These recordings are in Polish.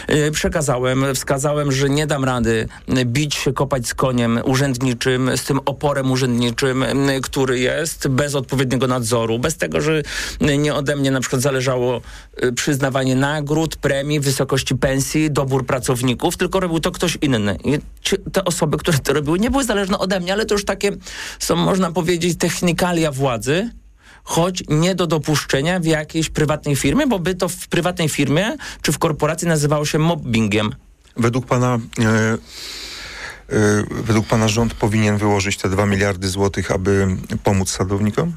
Wskazałem, że nie dam rady bić się, kopać z koniem urzędniczym, z tym oporem urzędniczym, który jest, bez odpowiedniego nadzoru, bez tego, że nie ode mnie na przykład zależało przyznawanie nagród, premii, wysokości pensji, dobór pracowników, tylko robił to ktoś inny. I te osoby, które to robiły, nie były zależne ode mnie, ale to już takie są, można powiedzieć, technikalia władzy, choć nie do dopuszczenia w jakiejś prywatnej firmie, bo by to w prywatnej firmie czy w korporacji nazywało się mobbingiem. Według pana rząd powinien wyłożyć te 2 miliardy złotych, aby pomóc sadownikom?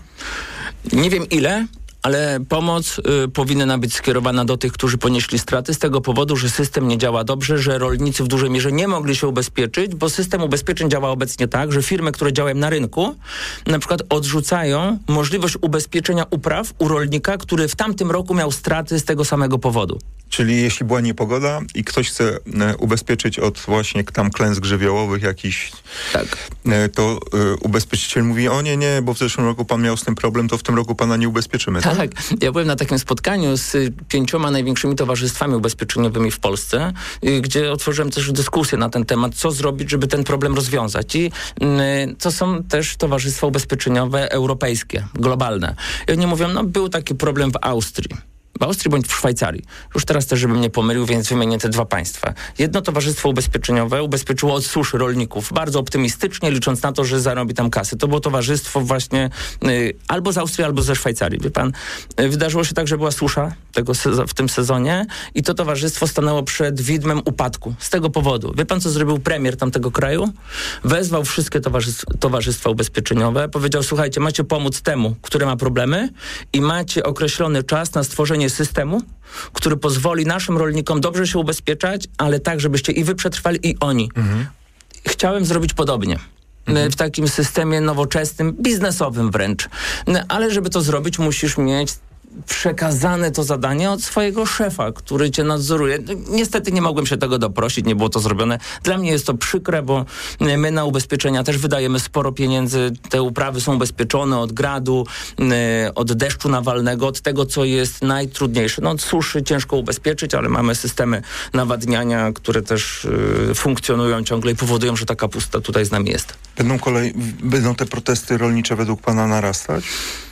Nie wiem ile, ale pomoc powinna być skierowana do tych, którzy ponieśli straty z tego powodu, że system nie działa dobrze, że rolnicy w dużej mierze nie mogli się ubezpieczyć, bo system ubezpieczeń działa obecnie tak, że firmy, które działają na rynku, na przykład odrzucają możliwość ubezpieczenia upraw u rolnika, który w tamtym roku miał straty z tego samego powodu. Czyli jeśli była niepogoda i ktoś chce ubezpieczyć od właśnie tam klęsk żywiołowych jakiś, tak, to ubezpieczyciel mówi, o nie, bo w zeszłym roku pan miał z tym problem, to w tym roku pana nie ubezpieczymy. Tak, ja byłem na takim spotkaniu z 5 największymi towarzystwami ubezpieczeniowymi w Polsce, gdzie otworzyłem też dyskusję na ten temat, co zrobić, żeby ten problem rozwiązać. I to są też towarzystwa ubezpieczeniowe europejskie, globalne. I oni mówią, był taki problem w Austrii bądź w Szwajcarii. Już teraz też, żebym nie pomylił, więc wymienię te 2 państwa. Jedno towarzystwo ubezpieczeniowe ubezpieczyło od suszy rolników bardzo optymistycznie, licząc na to, że zarobi tam kasy. To było towarzystwo właśnie albo z Austrii, albo ze Szwajcarii. Wie pan, wydarzyło się tak, że była susza w tym sezonie i to towarzystwo stanęło przed widmem upadku. Z tego powodu. Wie pan, co zrobił premier tamtego kraju? Wezwał wszystkie towarzystwa ubezpieczeniowe, powiedział, słuchajcie, macie pomóc temu, który ma problemy i macie określony czas na stworzenie systemu, który pozwoli naszym rolnikom dobrze się ubezpieczać, ale tak, żebyście i wy przetrwali, i oni. Chciałem zrobić podobnie. W takim systemie nowoczesnym, biznesowym wręcz. Ale żeby to zrobić, musisz mieć przekazane to zadanie od swojego szefa, który cię nadzoruje. Niestety nie mogłem się tego doprosić, nie było to zrobione. Dla mnie jest to przykre, bo my na ubezpieczenia też wydajemy sporo pieniędzy. Te uprawy są ubezpieczone od gradu, od deszczu nawalnego, od tego, co jest najtrudniejsze. Od suszy ciężko ubezpieczyć, ale mamy systemy nawadniania, które też funkcjonują ciągle i powodują, że ta kapusta tutaj z nami jest. Będą te protesty rolnicze według pana narastać?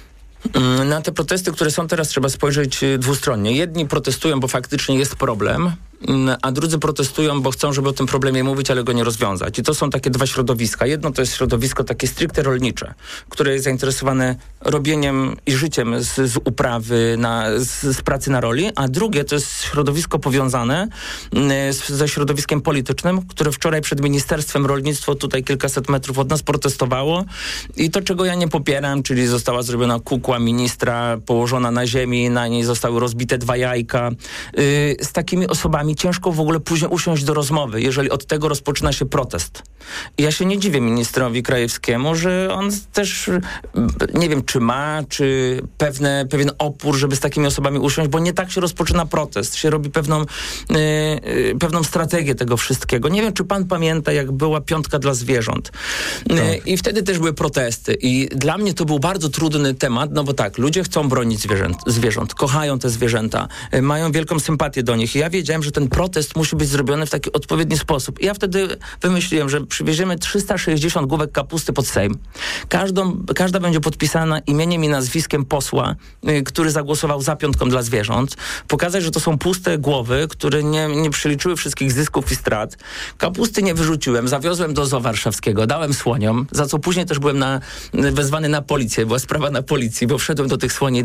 Na te protesty, które są teraz, trzeba spojrzeć dwustronnie. Jedni protestują, bo faktycznie jest problem, a drudzy protestują, bo chcą, żeby o tym problemie mówić, ale go nie rozwiązać. I to są takie 2 środowiska. Jedno to jest środowisko takie stricte rolnicze, które jest zainteresowane robieniem i życiem z uprawy, z pracy na roli, a drugie to jest środowisko powiązane ze środowiskiem politycznym, które wczoraj przed Ministerstwem Rolnictwa tutaj kilkaset metrów od nas protestowało i to, czego ja nie popieram, czyli została zrobiona kukła ministra, położona na ziemi, na niej zostały rozbite 2 jajka. Z takimi osobami ciężko w ogóle później usiąść do rozmowy, jeżeli od tego rozpoczyna się protest. I ja się nie dziwię ministrowi Krajewskiemu, że on też, nie wiem, czy ma, czy pewien opór, żeby z takimi osobami usiąść, bo nie tak się rozpoczyna protest. Się robi pewną strategię tego wszystkiego. Nie wiem, czy pan pamięta, jak była piątka dla zwierząt. Tak. I wtedy też były protesty. I dla mnie to był bardzo trudny temat, bo tak, ludzie chcą bronić zwierząt, kochają te zwierzęta, mają wielką sympatię do nich. I ja wiedziałem, że ten protest musi być zrobiony w taki odpowiedni sposób. I ja wtedy wymyśliłem, że przywieziemy 360 główek kapusty pod Sejm. Każda będzie podpisana imieniem i nazwiskiem posła, który zagłosował za piątką dla zwierząt. Pokazać, że to są puste głowy, które nie przeliczyły wszystkich zysków i strat. Kapusty nie wyrzuciłem, zawiozłem do Zoo Warszawskiego, dałem słoniom, za co później też byłem wezwany na policję. Była sprawa na policji, bo wszedłem do tych słoni i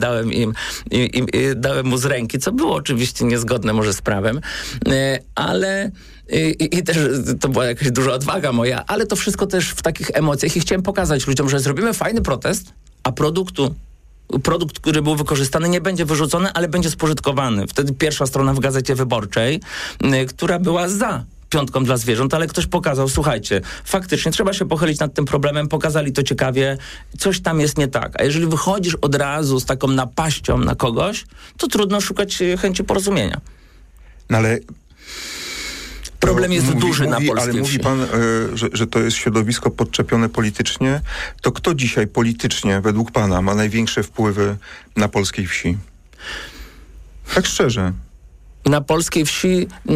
dałem mu z ręki, co było oczywiście niezgodne może z prawem, ale i też to była jakaś duża odwaga moja, ale to wszystko też w takich emocjach i chciałem pokazać ludziom, że zrobimy fajny protest, a produkt, który był wykorzystany, nie będzie wyrzucony, ale będzie spożytkowany. Wtedy pierwsza strona w Gazecie Wyborczej, która była za piątką dla zwierząt, ale ktoś pokazał, słuchajcie, faktycznie trzeba się pochylić nad tym problemem, pokazali to ciekawie, coś tam jest nie tak. A jeżeli wychodzisz od razu z taką napaścią na kogoś, to trudno szukać chęci porozumienia. No ale problem jest duży na polskiej ale wsi. mówi pan, że to jest środowisko podczepione politycznie. To kto dzisiaj politycznie, według pana, ma największe wpływy na polskiej wsi? Tak szczerze. Na polskiej wsi